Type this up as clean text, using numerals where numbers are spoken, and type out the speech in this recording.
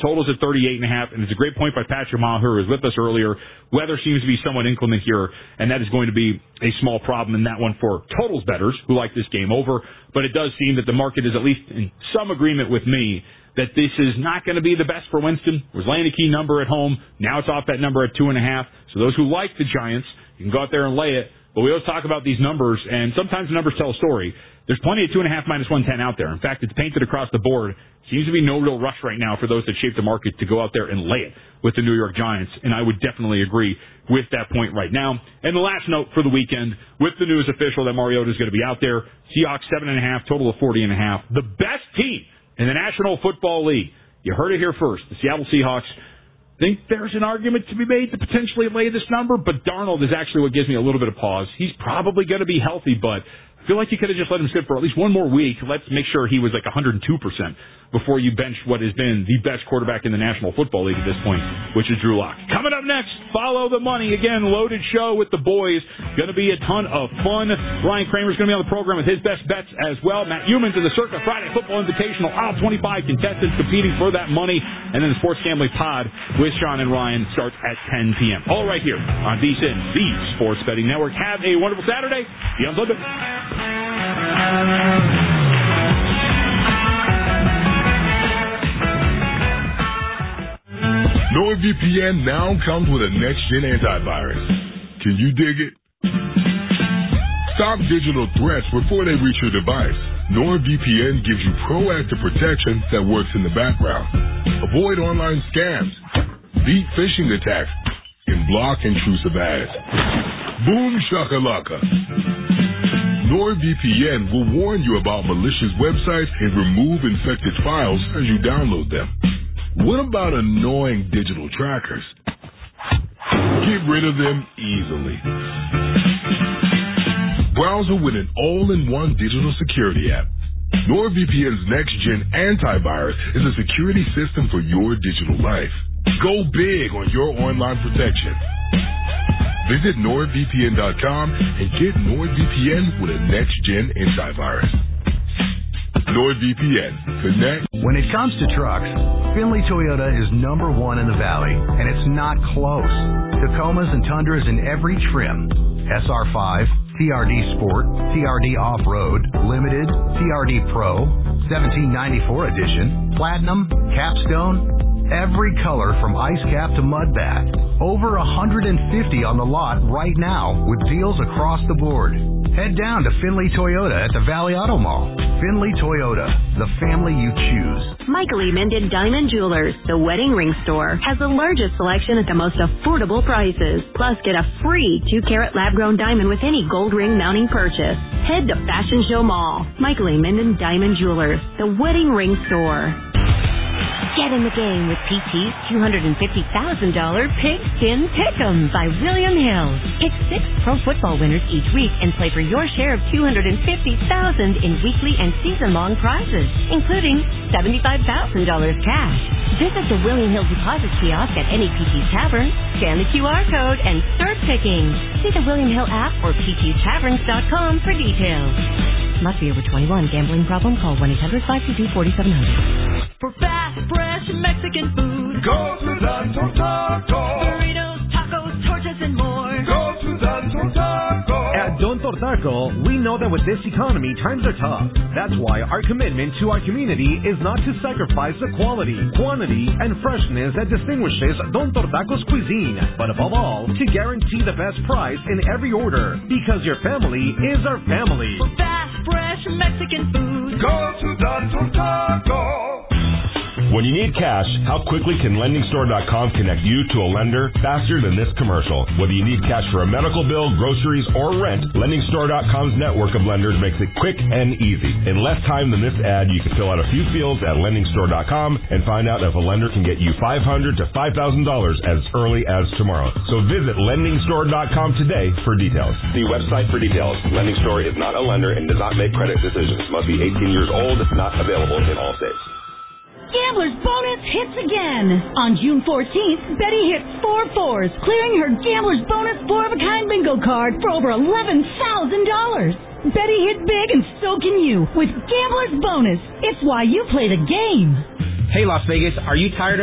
Total's at 38.5, and it's a great point by Patrick Maher, who was with us earlier. Weather seems to be somewhat inclement here, and that is going to be a small problem in that one for totals bettors who like this game over. But it does seem that the market is at least in some agreement with me that this is not going to be the best for Winston. Was laying a key number at home. Now it's off that number at 2.5. So those who like the Giants, you can go out there and lay it. But we always talk about these numbers, and sometimes the numbers tell a story. There's plenty of 2.5 minus 110 out there. In fact, it's painted across the board. Seems to be no real rush right now for those that shape the market to go out there and lay it with the New York Giants, and I would definitely agree with that point right now. And the last note for the weekend, with the news official that Mariota is going to be out there, Seahawks 7.5, total of 40.5. The best team in the National Football League. You heard it here first. The Seattle Seahawks think there's an argument to be made to potentially lay this number, but Darnold is actually what gives me a little bit of pause. He's probably going to be healthy, but I feel like you could have just let him sit for at least one more week. Let's make sure he was like 102% before you bench what has been the best quarterback in the National Football League at this point, which is Drew Lock. Coming up next, Follow the Money. Again, loaded show with the boys. Going to be a ton of fun. Ryan Kramer's going to be on the program with his best bets as well. Matt Humans in the Circa Friday Football Invitational. All 25 contestants competing for that money. And then the Sports Gambling Pod with Sean and Ryan starts at 10 p.m. All right here on VSiN, the Sports Betting Network. Have a wonderful Saturday. Be on Sunday. NordVPN now comes with a next-gen antivirus. Can you dig it? Stop digital threats before they reach your device. NordVPN gives you proactive protection that works in the background. Avoid online scams, beat phishing attacks, and block intrusive ads. Boom shakalaka. NordVPN will warn you about malicious websites and remove infected files as you download them. What about annoying digital trackers? Get rid of them easily. Browser with an all-in-one digital security app. NordVPN's next-gen antivirus is a security system for your digital life. Go big on your online protection. Visit NordVPN.com and get NordVPN with a next-gen antivirus. NordVPN. Connect. When it comes to trucks, Findlay Toyota is number one in the Valley, and it's not close. Tacomas and Tundras in every trim. SR5, TRD Sport, TRD Off-Road, Limited, TRD Pro, 1794 Edition, Platinum, Capstone, every color from ice cap to mud bat. Over 150 on the lot right now with deals across the board. Head down to Findlay Toyota at the Valley Auto Mall. Findlay Toyota, the family you choose. Michael E. Minden Diamond Jewelers, the wedding ring store, has the largest selection at the most affordable prices. Plus, get a free 2-carat lab-grown diamond with any gold ring mounting purchase. Head to Fashion Show Mall. Michael E. Minden Diamond Jewelers, the wedding ring store. Get in the game with PT's $250,000 Pigskin Pick'em by William Hill. Pick 6 pro football winners each week and play for your share of $250,000 in weekly and season-long prizes, including $75,000 cash. Visit the William Hill deposit kiosk at any PT's Tavern, scan the QR code, and start picking. See the William Hill app or ptstaverns.com for details. Must be over 21. Gambling problem? Call 1-800-522-4700. For fast, fresh Mexican food, Go to Don Tortaco. burritos, tacos, tortas, and more. Go to Don Tortaco. At Don Tortaco, we know that with this economy, times are tough. That's why our commitment to our community is not to sacrifice the quality, quantity, and freshness that distinguishes Don Tortaco's cuisine, but above all, to guarantee the best price in every order, because your family is our family. For fast, fresh Mexican food, Go to Don Tortaco. When you need cash, how quickly can LendingStore.com connect you to a lender faster than this commercial? Whether you need cash for a medical bill, groceries, or rent, LendingStore.com's network of lenders makes it quick and easy. In less time than this ad, you can fill out a few fields at LendingStore.com and find out if a lender can get you $500 to $5,000 as early as tomorrow. So visit LendingStore.com today for details. See website for details. Lending Store is not a lender and does not make credit decisions. Must be 18 years old. Not available in all states. Gambler's Bonus hits again. On June 14th, Betty hit 4 fours, clearing her Gambler's Bonus 4-of-a-kind bingo card for over $11,000. Betty hit big and so can you with Gambler's Bonus. It's why you play the game. Hey, Las Vegas, are you tired of